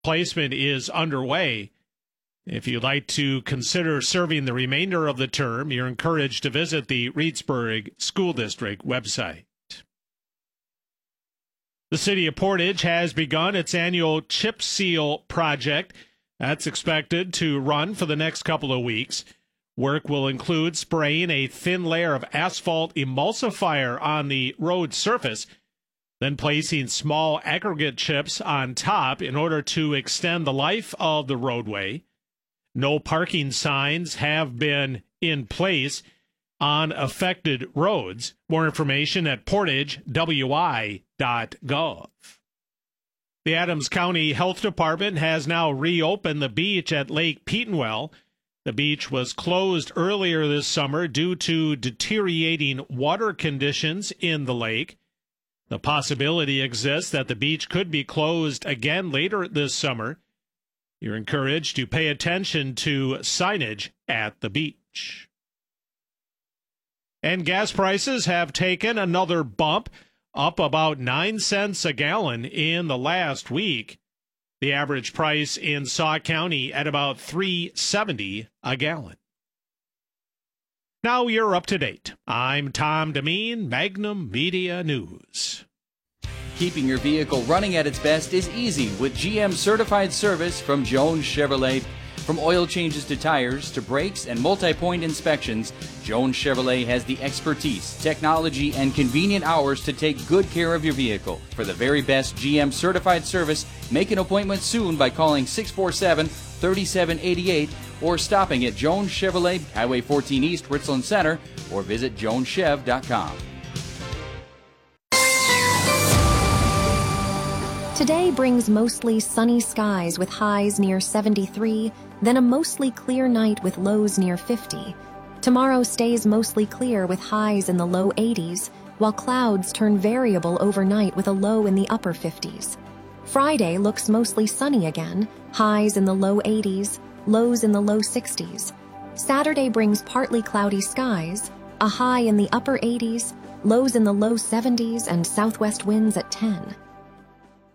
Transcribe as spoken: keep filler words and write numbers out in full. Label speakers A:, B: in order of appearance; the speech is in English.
A: Placement is underway. If you'd like to consider serving the remainder of the term, you're encouraged to visit the Reedsburg School District website. The City of Portage has begun its annual chip seal project. That's expected to run for the next couple of weeks. Work will include spraying a thin layer of asphalt emulsifier on the road surface, then placing small aggregate chips on top in order to extend the life of the roadway. No parking signs have been in place on affected roads. More information at portage w i dot gov. The Adams County Health Department has now reopened the beach at Lake Petenwell. The beach was closed earlier this summer due to deteriorating water conditions in the lake. The possibility exists that the beach could be closed again later this summer. You're encouraged to pay attention to signage at the beach. And gas prices have taken another bump, up about nine cents a gallon in the last week. The average price in Sauk County at about three seventy a gallon. Now you're up to date. I'm Tom Demeen, Magnum Media News.
B: Keeping your vehicle running at its best is easy with G M certified service from Jones Chevrolet. From oil changes to tires to brakes and multi-point inspections, Jones Chevrolet has the expertise, technology, and convenient hours to take good care of your vehicle. For the very best G M certified service, make an appointment soon by calling six four seven, three seven eight eight or stopping at Jones Chevrolet, Highway fourteen East, Richland Center, or visit jones chev dot com.
C: Today brings mostly sunny skies with highs near seventy-three, then a mostly clear night with lows near fifty. Tomorrow stays mostly clear with highs in the low eighties, while clouds turn variable overnight with a low in the upper fifties. Friday looks mostly sunny again, highs in the low eighties, lows in the low sixties. Saturday brings partly cloudy skies, a high in the upper eighties, lows in the low seventies, and southwest winds at ten.